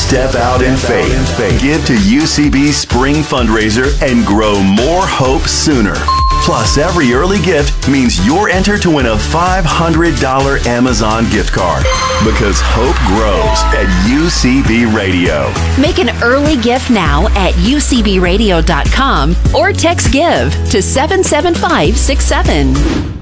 Step out in faith. Give to UCB's spring fundraiser and grow more hope sooner. Plus, every early gift means you're entered to win a $500 Amazon gift card. Because hope grows at UCB Radio. Make an early gift now at ucbradio.com or text GIVE to 77567.